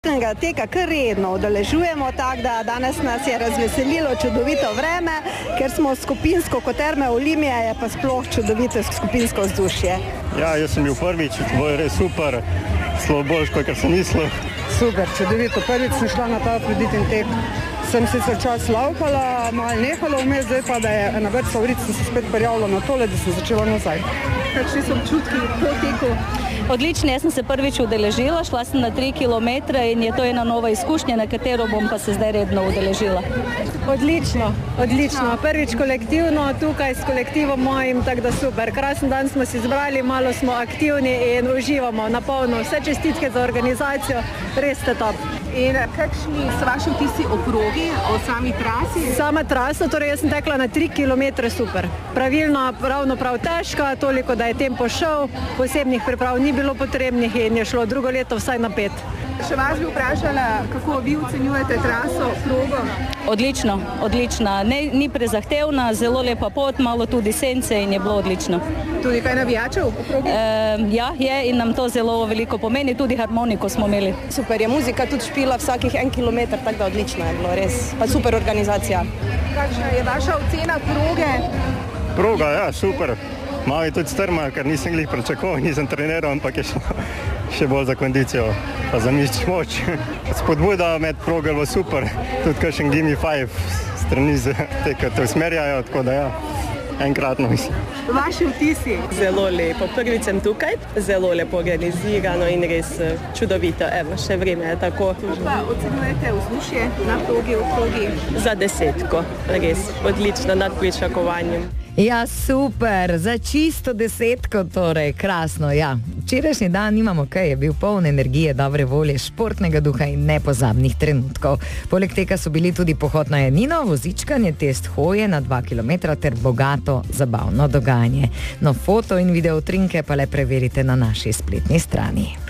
Teka kar redno udeležujemo, tako da danes nas je razveselilo čudovito vreme, ker smo skupinsko kot Terme Olimia, je pa sploh čudovito skupinsko vzdušje. Ja, jaz sem bil prvič, to je res super, zelo boljš, kot sem mislil. Super, čudovito, prvič sem šla na ta prediten tek. Sem sicer čas laufala, malo nehala vmes, zdaj pa, da je na več favorit, sem se spet prijavila na tole, da sem začela nazaj. Kakšni so občutki po teku? Odlično, jaz sem se prvič udeležila, šla sem na 3 km in je to ena nova izkušnja, na katero bom pa se zdaj redno udeležila. Odlično. Prvič kolektivno, tukaj s kolektivom mojim, tako da super. Krasen dan smo si izbrali, malo smo aktivni in uživamo na polno. Vse čestitke za organizacijo, res ste top. In kakšni so vaši vtisi o progi, o sami trasi? Sama trasa, torej jaz sem tekla na 3 km, super. Pravilno, ravno prav težka, toliko, da je tempo šel, posebnih priprav ni bilo potrebnih in je šlo drugo leto vsaj na 5. Še vas bi vprašala, kako vi ocenjujete traso, progo? Odlična. Ni prezahtevna, zelo lepa pot, malo tudi sence in je bilo odlično. Tudi kaj navijačev v progi? Ja, je in nam to zelo veliko pomeni, tudi harmoniko smo imeli. Super je, muzika tudi špila vsakih 1 kilometer, tako da odlično je bilo, res. Pa super organizacija. Kakšna je vaša ocena proge? Proga, ja, super. Malo je tudi strma, ker nisem glih pričakoval, nisem treniral, ampak je še bolj za kondicijo, pa za mišično moč. Spodbuda med progo bo super, tudi kakšen Gimme 5 strani tega te usmerjajo, tako da ja, enkratno mislim. Vaši vtisi? Zelo lepo, prvič sem tukaj, zelo lepo organizirano in res čudovito, evo, še vreme je tako. Pa ocenjujete vzdušje na progi, v progi? Za 10, res odlično, nad pričakovanjem. Ja, super, za čisto 10, torej, krasno, ja. Včerajšnji dan nimamo kaj, je bil poln energije, dobre volje, športnega duha in nepozabnih trenutkov. Poleg tega so bili tudi pohod na Janino, vozičkanje, test hoje na 2 km ter bogato zabavno dogajanje. No, foto in video utrinke pa le preverite na naši spletni strani.